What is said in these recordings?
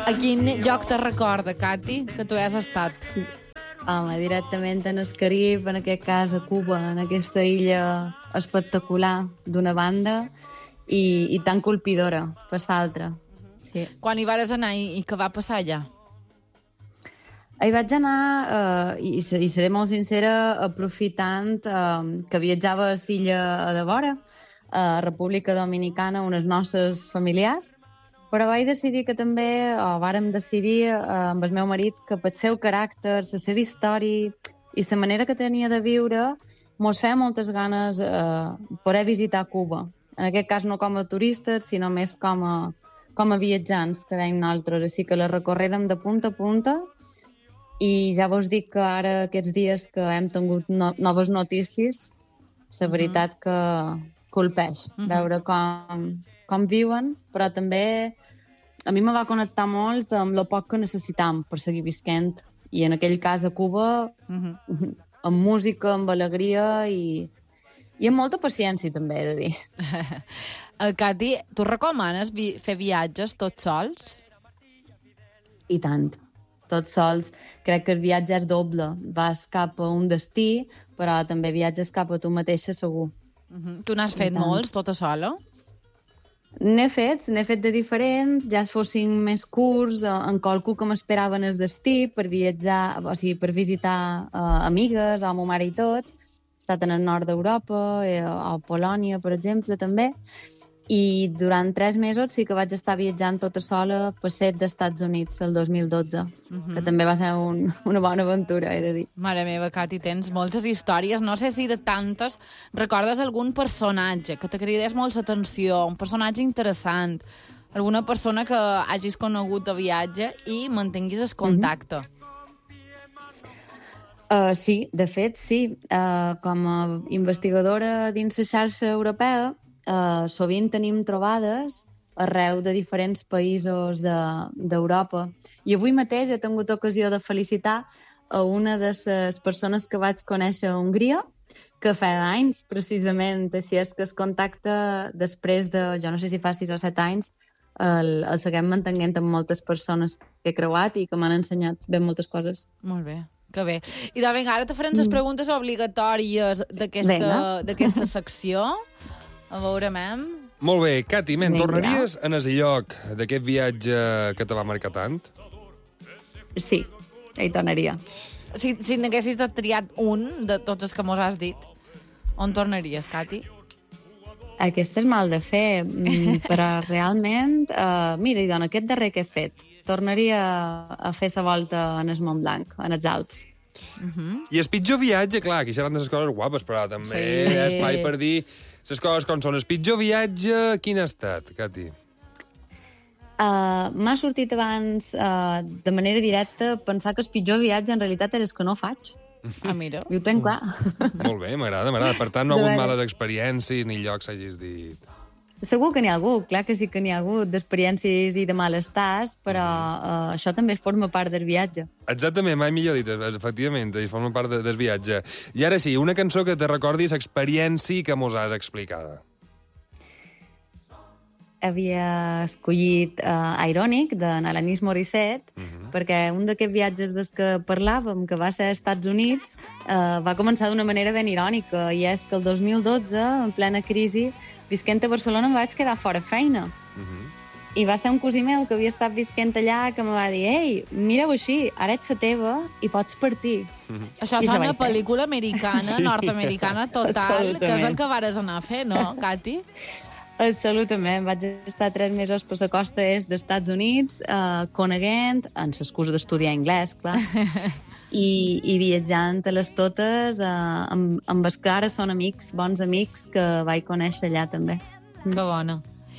A quin lloc te recorda, Cati, que tu has estat? Home, directament en el Carib, en aquest cas a Cuba, en aquesta illa espectacular d'una banda i tan colpidora per l'altra. Sí. Quan hi vares anar i què va passar allà? Hi vaig anar, i seré molt sincera, aprofitant que viatjava a l'illa de vora, a República Dominicana, unes noces familiars, però vaig decidir que també, o vàrem decidir amb el meu marit, que pel seu caràcter, la seva història i la manera que tenia de viure, mos feia moltes ganes poder visitar Cuba. En aquest cas no com a turistes, sinó més com a viatjants que dèiem nosaltres. Així que la recorrérem de punta a punta i ja vos dic que ara aquests dies que hem tingut noves notícies, la veritat que colpeix veure com viuen, però també a mi me va connectar molt amb el poc que necessitam per seguir visquent. I en aquell cas a Cuba, amb música, amb alegria i amb molta paciència, també, he de dir. Cati, tu recomanes fer viatges tots sols? I tant. Tots sols. Crec que el viatge és doble. Vas cap a un destí, però també viatges cap a tu mateixa, segur. Tu n'has fet molts, tota sola? N'he fet de diferents, ja es fossin més curts, en qualcú que m'esperava en el destí per viatjar, o sigui, per visitar amigues, o a ma mare i tot. He estat en el nord d'Europa, o Polònia, per exemple, també. I durant 3 mesos sí que vaig estar viatjant tota sola per set d'Estats Units el 2012, que també va ser una bona aventura, he de dir. Mare meva, Cati, tens moltes històries, no sé si de tantes recordes algun personatge que te cridés molt l'atenció, un personatge interessant, alguna persona que hagis conegut de viatge i mantinguis el contacte. Sí, de fet, sí. Com a investigadora dins la xarxa europea, sovint tenim trobades arreu de diferents països d'Europa. I avui mateix he tingut ocasió de felicitar a una de les persones que vaig conèixer a Hongria, que fa anys, precisament. Així és que el contacte després de, jo no sé si fa 6 o 7 anys, el seguim mantenint amb moltes persones que he creuat i que m'han ensenyat ben moltes coses. Molt bé. Que bé. I de vinga, ara te farem les preguntes obligatòries d'aquesta secció. A veure, Molt bé, Cati, tornaries en el lloc d'aquest viatge que te va marcar tant? Sí, hi tornaria. Si n'haguessis triat un de tots els que mos has dit, on tornaries, Cati? Aquesta és mal de fer, però realment, mira, aquest darrer que he fet, tornaria a fer la volta en el Mont Blanc, en els Alps. I el pitjor viatge, clar, aquí seran de les coses guapes, però també hi ha espai per dir les coses com són. El pitjor viatge, quin ha estat, Cati? M'ha sortit abans, de manera directa, pensar que el pitjor viatge en realitat és que no faig. Ah, mira. I ho tenc clar. Molt bé, m'agrada. Per tant, no ha hagut males experiències ni llocs hagis dit... Segur que n'hi ha hagut, clar que sí que n'hi ha hagut d'experiències i de malestars, però això també forma part del viatge. Exactament, mai millor dit, efectivament, forma part del viatge. I ara sí, una cançó que te recordi l'experiència que mos has explicada. Havia escollit Ironic, de Alanis Morissette, perquè un d'aquests viatges des que parlàvem, que va ser als Estats Units, va començar d'una manera ben irònica, i és que el 2012, en plena crisi, visquent a Barcelona em vaig quedar fora feina. I va ser un cosí meu que havia estat visquent allà que em va dir: ei, mira-ho així, ara ets la teva i pots partir. Això sona a pel·lícula americana, nord-americana total, que és el que vares anar a fer, no, Cati? Absolutament. Vaig estar 3 mesos per la costa est dels Estats Units, coneguent, amb l'excusa d'estudiar anglès, clar, i viatjant a les totes amb els que ara són amics, bons amics, que vaig conèixer allà també. Que bona.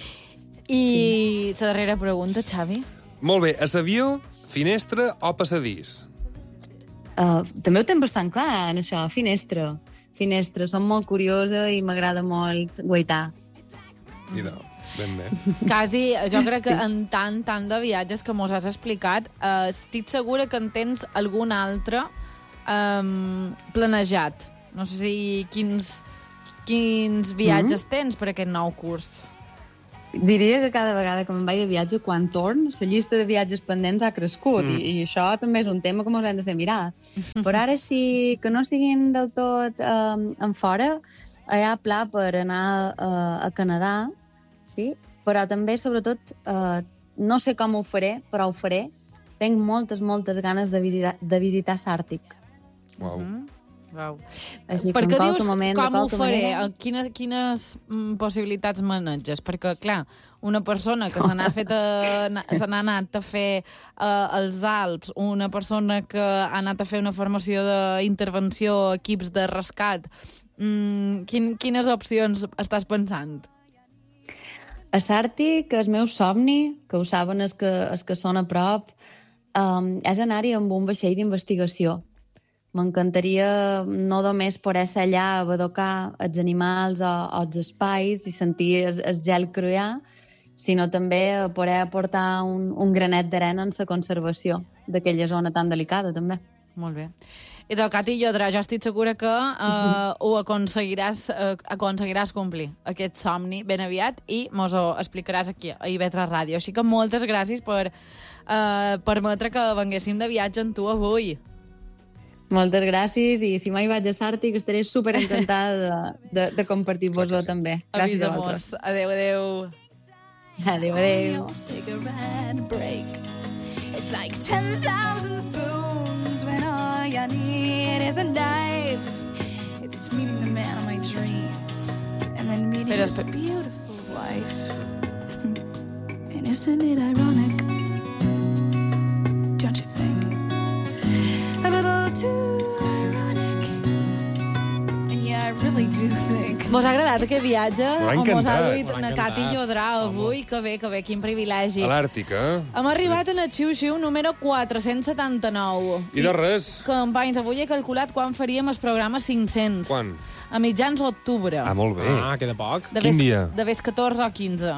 I la darrera pregunta, Xavi? Molt bé, a l'avió, finestra o passadís? També ho tenc bastant clar, en això, finestra. Finestra, som molt curiosa i m'agrada molt guaitar. Idò, ben bé. Quasi, jo crec que en tant de viatges que mos has explicat, estic segura que en tens algun altre planejat. No sé si quins viatges tens per aquest nou curs. Diria que cada vegada que me'n vaig de viatge, quan torn, la llista de viatges pendents ha crescut i això també és un tema que mos hem de fer mirar. Però ara sí que no siguin del tot en fora, hi ha pla per anar a Canadà, sí? Però també, sobretot, no sé com ho faré, però ho faré. Tenc moltes ganes de visitar l'Àrtic. Uau. Wow. Així Per que què en dius moment, com ho faré? manera... Quines possibilitats maneges? Perquè, clar, una persona que se n'ha anat a fer als Alps, una persona que ha anat a fer una formació d'intervenció, equips de rescat, quines opcions estàs pensant? A l'Àrtic, el meu somni, que ho saben els que són a prop, és anar-hi amb un vaixell d'investigació. M'encantaria no només poder ser allà a badocar els animals o els espais i sentir el gel creuar, sinó també poder aportar un granet d'arena en la conservació d'aquella zona tan delicada, també. Molt bé. I tu, Cati Llodrà, jo estic segura que ho aconseguiràs complir, aquest somni, ben aviat, i mos ho explicaràs aquí, a IB3 Ràdio. Així que moltes gràcies per permetre que venguéssim de viatge amb tu avui. Moltes gràcies, i si mai vaig a l'Àrtic estaré superencantada de compartir-vos-ho també. Gràcies a vosaltres. Adéu, adéu. Adéu, adéu. It's like 10,000 spoons when all you need is a knife. It's meeting the man of my dreams and then meeting his beautiful wife. And isn't it ironic? Don't you think? A little too ironic. And yeah, I really do think. Mos ha agradat aquest viatge? M'ha encantat. Mos ha duit na Cati Llodrà avui? Que bé, quin privilegi. A l'Àrtic, eh? Hem arribat en el xiu-xiu número 479. I de res. Companys, avui he calculat quan faríem el programa 500. Quan? A mitjans d'octubre. Ah, molt bé. Queda poc. Quin dia? De vés 14 o 15.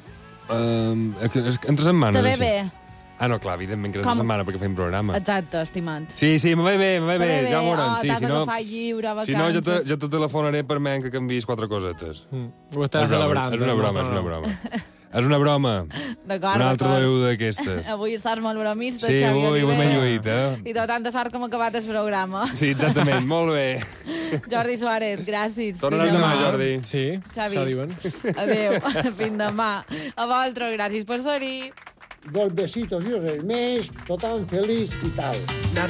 Entre setmanes. Te ve així. bé. Ah, no, clar, evidentment que era una setmana perquè fem programa. Exacte, estimat. Sí, me va bé, ja ho veurem. Sí, t'has si no, d'agafar lliure, vacances. si no ja te telefonaré per menys que canviïs 4 cosetes. Ho estàs celebrant. És una broma. És una broma. D'acord, Una altra veu d'aquestes. Avui estàs molt bromista, Sí, Xavi avui Oliver. m'he lluït, eh? I de tanta sort com ha acabat el programa. Sí, exactament, molt bé. Jordi Suárez, gràcies. Tornaràs Fins demà, Jordi. Sí, Xavi. això diuen. Adéu, fins demà. A vosaltres, gràcies per ser-hi. Dos besitos y os més, total feliç i tal.